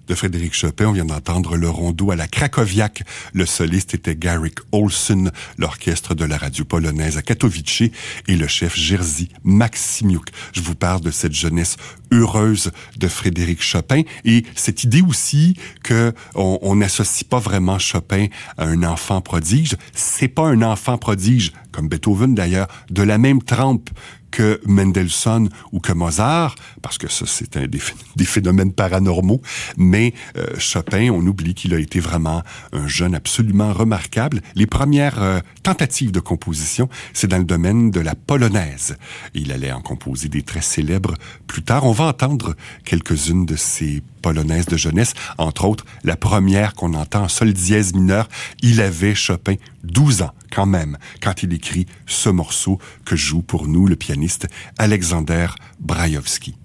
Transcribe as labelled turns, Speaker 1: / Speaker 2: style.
Speaker 1: de Frédéric Chopin. On vient d'entendre le rondo à la Krakowiak. Le soliste était Garrick Olson, l'orchestre de la radio polonaise à Katowice et le chef Jerzy Maksimiuk. Je vous parle de cette jeunesse heureuse de Frédéric Chopin et cette idée aussi que on n'associe pas vraiment Chopin à un enfant prodige. C'est pas un enfant prodige, comme Beethoven d'ailleurs, de la même trempe que Mendelssohn ou que Mozart, parce que ça, c'est des phénomènes paranormaux, mais Chopin, on oublie qu'il a été vraiment un jeune absolument remarquable. Les premières tentatives de composition, c'est dans le domaine de la polonaise. Il allait en composer des très célèbres plus tard. On va entendre quelques-unes de ces polonaises de jeunesse, entre autres, la première qu'on entend en sol dièse mineur. Il avait, Chopin, 12 ans quand même, quand il écrit ce morceau que joue pour nous le pianiste Alexander Brailovsky.